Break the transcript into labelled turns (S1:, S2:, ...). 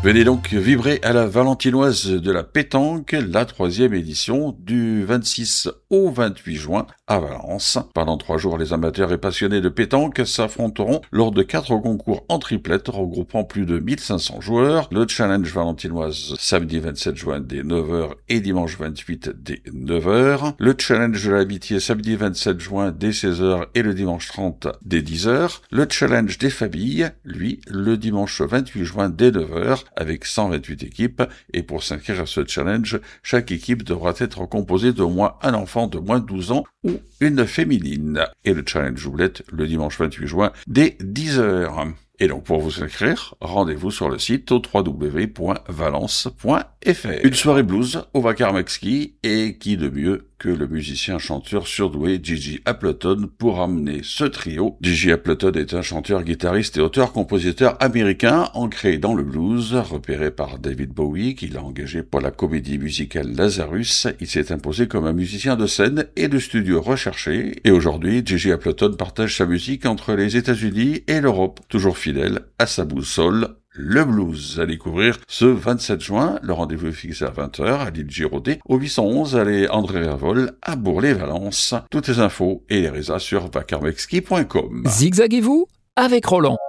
S1: Venez donc vibrer à la Valentinoise de la pétanque, la 3e édition du 26 au 28 juin à Valence. Pendant 3 jours, les amateurs et passionnés de pétanque s'affronteront lors de 4 concours en triplette regroupant plus de 1500 joueurs. Le challenge valentinoise samedi 27 juin dès 9h et dimanche 28 dès 9h. Le challenge de l'amitié samedi 27 juin dès 16h et le dimanche 30 dès 10h. Le challenge des familles, lui, le dimanche 28 juin dès 9h. Avec 128 équipes, et pour s'inscrire à ce challenge, chaque équipe devra être composée d'au moins un enfant de moins de 12 ans ou une féminine. Et le challenge joublette le dimanche 28 juin dès 10h. Et donc pour vous inscrire, rendez-vous sur le site au www.valence.fr. Une soirée blues au Vacar Maxki, et qui de mieux que le musicien-chanteur surdoué Gigi Appleton pour amener ce trio. Gigi Appleton est un chanteur, guitariste et auteur-compositeur américain ancré dans le blues, repéré par David Bowie qui l'a engagé pour la comédie musicale Lazarus. Il s'est imposé comme un musicien de scène et de studio recherché, et aujourd'hui Gigi Appleton partage sa musique entre les États-Unis et l'Europe, toujours fidèle à sa boussole, le blues. À découvrir ce 27 juin, le rendez-vous est fixé à 20h à l'île Giraudet, au 811 allée André Ravol à Bourg-les-Valences. Toutes les infos et les résas sur vacarmexki.com.
S2: Zigzaguez-vous avec Roland.